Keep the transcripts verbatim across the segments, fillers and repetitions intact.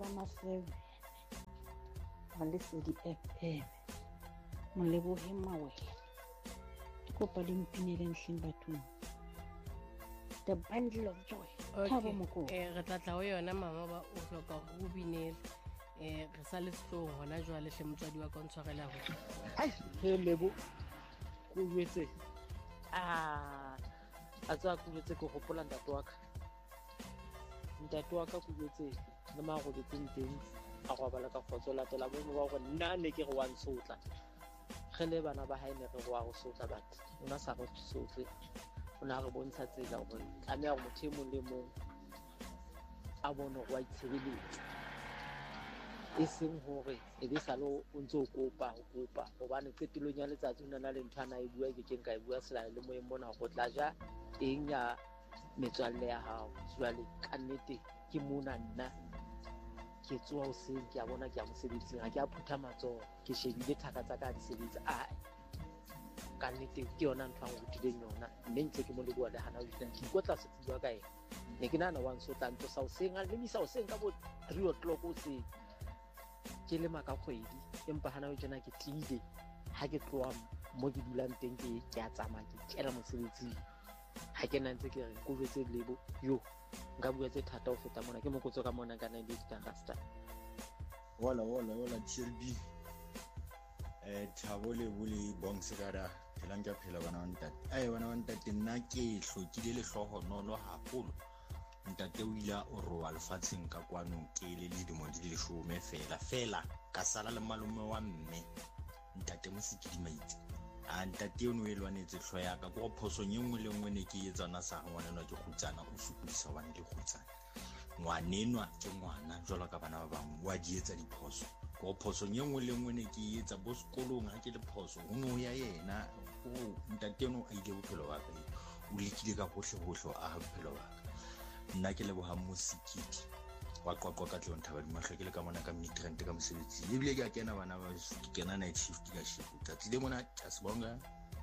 seven Lesedi F M Molebohe Mawela kopa le mpinele nhleng bathong the bundle of joy Thabo Mokoko eh re tla tla ho yona mama ba o hloka go binela eh re sa le shlong hona jwale hle motswadi wa ka o ntshwarela ho hai he lebo go wetse ah a tsa go wetse go gopola ntate wa ka ntate wa ka go wetse le ma go betseng teng a go bala ka khotso latela bo ba go nna ne ke go wa nsotla gele bana ba haine re go wa go sotla batho una sa go sotle una re bontsha tsela go tlamea go motho mo le mo a bono go itshebeletsa e seng hore e be sa lo o ntse o kopa o kopa gobane tsetelong ya letsatsi o nana le nthwana e bua ke ke nka e bua sela le moeng mona go tla ja eng ya metswalle ya hao jwale ka nnete ke mona nna ke tsoa o seng ke a bona ke a mosebetsi ga ke a phutha matsoho ke shebile thaka tsa ka di sebetsa a ka nnete ke yona ntho ang go dileng yona mme ntse ke mo le bua le hana o ditla ke go tla se bua ka eng ne ke nana one so tanto sa o seng a le misa o seng ka bo three o'clock o se ke le maka kgwedi empa hana o jena ke tlile ha ke tloa mo ke dulang teng ke ke a tsamaya ke kera mosebetsi ha ke nantse ke re go betse lebo yo nka bua tse thata o feta mona ke mokotso ka mona ka nine ka rasta wala wala wala T L B eh Thabo le bole bong segara phela nka phela bana wa ntate ai bana wa ntate nna ke hlokile le hloho nolo haholo ntate o ila o roa lefatsheng ka kwano ke le le dimo di le shome fela fela ka sala le malume wa mme ntate mo se kidimaitse a ntate o no elwanetse hloya ka go phoso nyengwe le ngwe ne ke etsana sa ngwanenwa ke khutsana o sukudisa wane le khutsana ngwanenwa ke ngwana jwalo ka bana ba bang wa di etsa diphoso go phoso nyengwe le ngwe ne ke etsa bo sekolong ha ke le phoso o no ya yena o ntate no a ile bophelo ba ka o lekile ka hohle hohle a bophelo ba ka nna ke le boha mosikiti wa qoqwa ka tlong thaba di mahlokele ka mona ka midrand ka mosebetsi e bile ke a kena bana ba ke kena night shift ka shift ka tlile mona tsa sebonga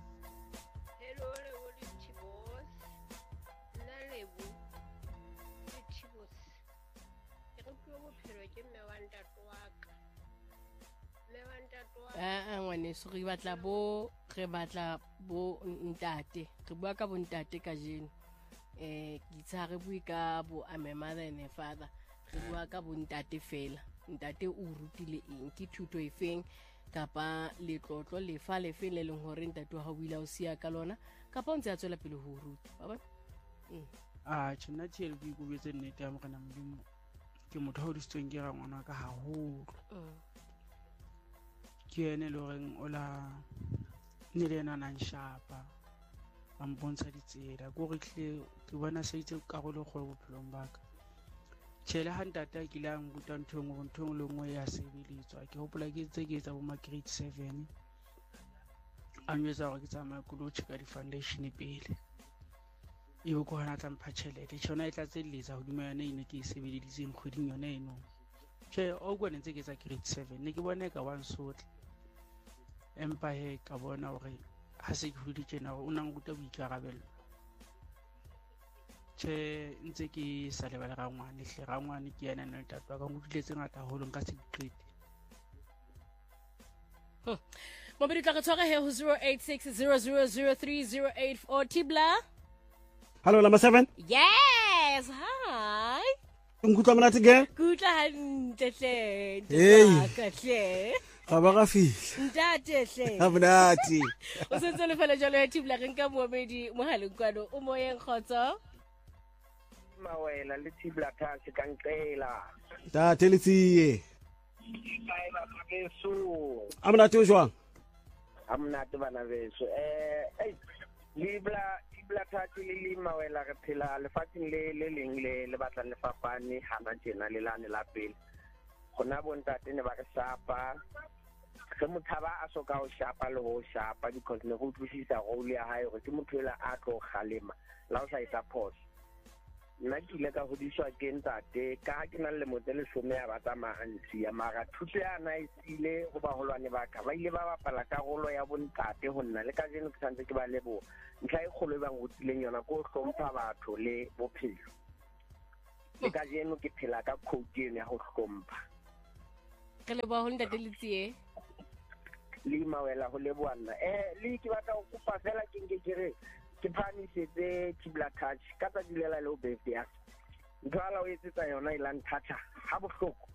hello le le chibos la lebu le chibos ke go go bophelo ke mme wa ntate wa ka mme wa ntate wa a ngwane so re batla bo re batla bo ntate re bua ka bo ntate ka jeno eh ke tsare bui ka bo a my mother and father re bua ka bo ntate fela ntate o rutile eng ke thuto e feng kapa le tlotlo le fa le fele le hore ntate wa buila o sia ka lona kapa o ntse a tswela pele ho ruta ba ba a tshena T L B go betse nnete ya mogana modimo ke motho ho ditsweng ke ra ngwana ka haholo ke ene le reng o la ne le nana nshapa ba mbontsha ditsela go re tle ke bona se itse ka go le go bophelong ba ka tshela ha ntate ke la mbuta ntho ngwe ntho ngwe le ngwe ya sebeletswa ke hopola ke tse ke etsa bo ma grade seven a nwetsa go ke tsamaya go lo cheka di foundation pele e go hana tla mpha tšhelete tshona e tla tseletsa go dima yona ine ke e sebedisitseng kgweding yona eno tse o go ntse ke tsa grade seven ne ke bona ka one sotle empa he ka bona hore ha se ke hudi tjena o nang ruta boikarabelo tse ntse ke sa lebala ga ngwane hle ga ngwane ke yana nna tatwa ka ngudiletse ngata holo nka se diqete mo be ditla re tshware he ho zero eight six zero zero zero three zero eight four Tibla hello number seven yes hi ngutla mona tege gutla hantle hle hey ka hle ga ba ga fihla ntate hle ha bonati o sentse le fela jalo ya Tibla re nka moemedi mohaleng kwano o moyeng khotso Mawela le Tibla tha se kankela ta telitsie ai ba beso amna te jwang amna te bana beso eh ei libla libla tha le le Mawela re phela le fatsing le le leng le le batla le fapane hana tjena le lane la pele gona bontate ne ba re shapa se mothaba a soka o shapa le ho shapa because ne go tlisisa go le ya hae go ke mothela a tlo khalema la o sa ita pause nna ke ile ka hodiswa ke ntate ka ke na le modele some ya batsa maantsi ya mara thuto ya na isile go ba holwane ba ka ba ile ba bapala karolo ya bontate ho nna le ka jeno ke santse ke ba lebo ntlha e kgolo ba ngotileng yona go hlompha batho le bophelo le ka jeno ke phela ka code eno ya go hlompha Re leboha ho ntate Letsie. le mawela go leboana eh le ke batla go kopa fela ke nke kere ke phanisetse Tibla Touch ka tsa dilela le o birthday ya ntwala o etsetsa yona ilang thatha ha bohloko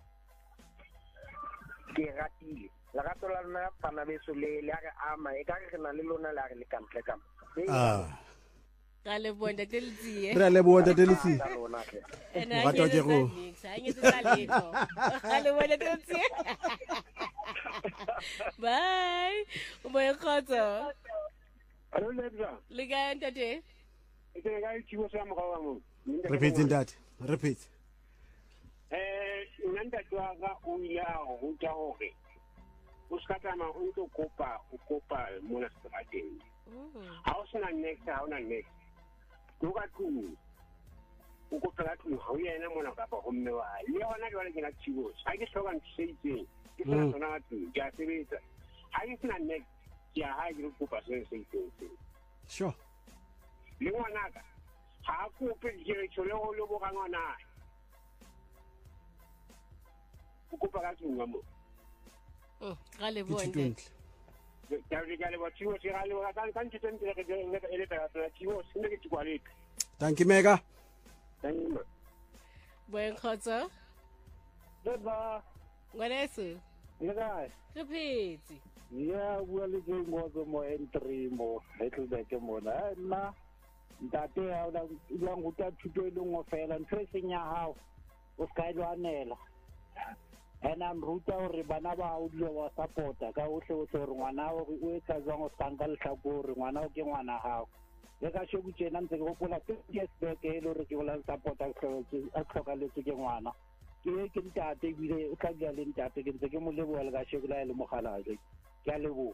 ke ratile la ga tola nna bana beso le le ga ama e ka re na le lona la re le kantle ka ah Ra leboha ntate Letsie. re a leboha ntate Letsie Ena Wa twa ke go. Ha nyetsa letho. Ra leboha ntate Letsie. Bye. O mo khotso. Alo lebza. Le ga ntate. Ke ga ithibo sa mo ga mo. repeat ntate repeat Eh nna twa ga o ya go tla hore o ska tama o ntse kopa o kopa mo na strateng. Ha o sena next ha ona next. Go ka tu. O ko tla tu ha o yena mo na ka ba ho mme wa. Le hona jwale ke na thibo. Ha ke hloka ntshetse. Ke sena sona tu. Ke a sebetsa. Ha ke sena next. Ke a ha ke go kopa se se itseng. sure Le ngwana ka ha ko pe dire tshole go le bo ga ngwana. O kopa ka tsunga mo. Oh, ra leboha ntate. Ya re ga le wa thibo se ga le wa ka ka ntse ntse ke ke ele ta ta thibo se ne ke tkwale. thank you mega Thank you. Boeng khotso. Ba Ngwaneso. ya ga Re phetse. ya bua le ke mo go mo entry mo little bit mo na na ntate ya la ya go ta thuto le ngo fela ntse senya hao o ska ilwanela ena mruta hore bana ba o dilo wa supporta ka o hle o tsore ngwana o o etsa jang o sanga le tlhakore ngwana o ke ngwana hao le ka shoku tsena ntse go pola ke yes back e le re ke la supporta a tlhoka le ke ngwana ke ke ntate bile o ka ga le ntate ke ntse ke mo leboa le ka shoku la le mogala ke ke a lebo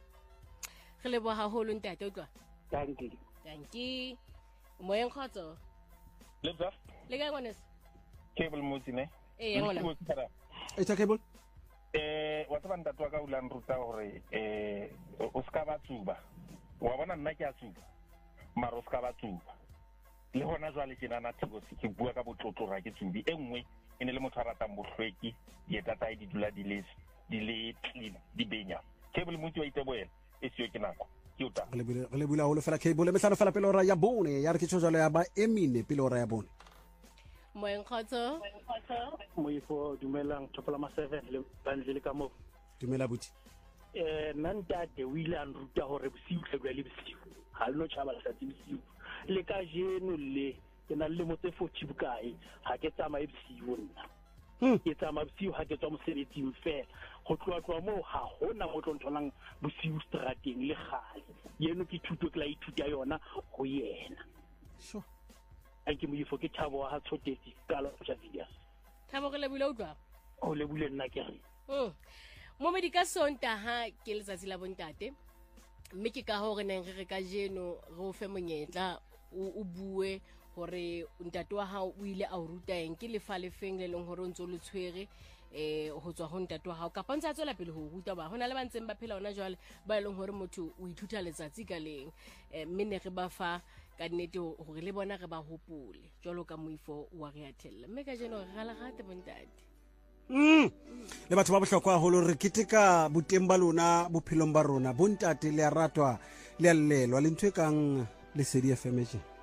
Re leboha haholo ntate o twa. thank you Thank you. Moeng khotso. Lebza. Le ga ngwaneso. Cable motsi ne. Eh ngola. e tsa cable Eh wa tsaba ntate wa ka o la nruta hore eh o ska ba tsuba. Wa bona nna ke a tsuba. Mara o ska ba tsuba. Le hona jwale ke nana thibo se ke bua ka botlotlo ke tsubi e nngwe e ne le motho a ratang bohlweki ye tata di dula di le di le clean di benya. Cable motsi wa iteboela e sio ke nako. re le bula holo fela cable le mehlano fela pele ora ya bone ya re ke tshojalo ya ba emine pele ora ya bone Moeng khotso. mo ifo dumelang topola ma seven le bandle ka mo dumela buti eh ntate o ile an ruta hore bosiu tlhekwa le bosiu ha le no tshaba la tsatsi bosiu le ka jeno le ke na le motse forty bukae ha ke tsama bosiu nna ke tsama bosiu ha ke tswa mosebetsing fela go tloa tloa mo ha hona mo tlontholang bosiu strateng le gale yeno ke thuto ke la ithuta yona go yena sure a ke mo ifo ke thabo ha tshotetse ka la tsa video Thabo re lebile o twa. o le bule nna ke re Mm. Mo medika sontaha ke letsatsi la bontate. Mme ke ka hore neng re re ka jeno re o fe monyetla o bue hore ntate wa hao o ile a o ruta eng ke le fa le feng le leng hore o ntse o le tshwere eh ho tswa ho ntate wa hao ka pantsa tswela pele ho ruta ba hona le ba ntseng ba phela ona jwale ba leng hore motho o ithuta letsatsi ka leng eh mme ne re ba fa ka nnete hore le bona re ba hopole jwalo ka moifo wa re athella mme ka jeno re gala gate bontate. Mm. Le batho ba bohlokwa haholo re keteka boteng ba lona bophelong ba rona bontate le a ratwa le a llelwa le ntwe kang le Lesedi F M.